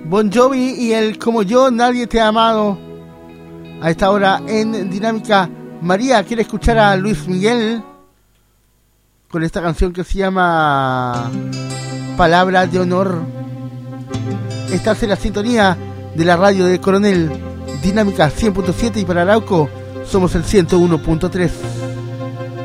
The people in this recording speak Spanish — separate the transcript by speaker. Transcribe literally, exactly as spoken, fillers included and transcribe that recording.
Speaker 1: Bon Jovi y el Como Yo, Nadie Te Ha Amado. A esta hora en Dinámica. María quiere escuchar a Luis Miguel con esta canción que se llama Palabra de Honor. Estás en la sintonía de la radio de Coronel. Dinámica cien punto siete y para Arauco somos el ciento uno punto tres.